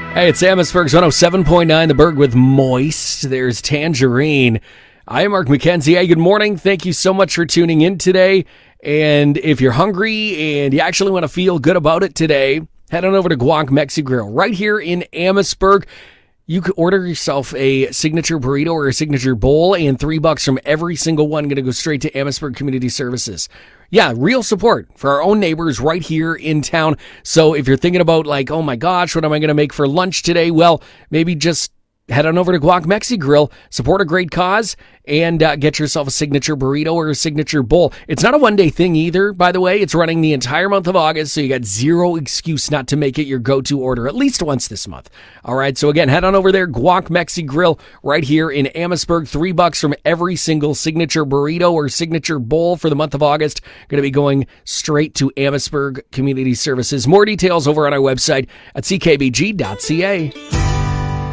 Hey, it's Amherstburg's 107.9, The Berg with Moist. There's Tangerine. I am Mark McKenzie. Hey, good morning. Thank you so much for tuning in today. And if you're hungry and you actually want to feel good about it today, head on over to Guac Mexi Grill right here in Amherstburg. You could order yourself a signature burrito or a signature bowl, and $3 from every single one going to go straight to Amherstburg Community Services. Yeah, real support for our own neighbors right here in town. So if you're thinking about like, oh my gosh, what am I going to make for lunch today? Well, maybe just head on over to Guac Mexi Grill, support a great cause, and get yourself a signature burrito or a signature bowl. It's not a one-day thing either, by the way. It's running the entire month of August, so you got zero excuse not to make it your go-to order at least once this month. All right, so again, head on over there, Guac Mexi Grill, right here in Amherstburg. $3 from every single signature burrito or signature bowl for the month of August. Going to be going straight to Amherstburg Community Services. More details over on our website at ckbg.ca.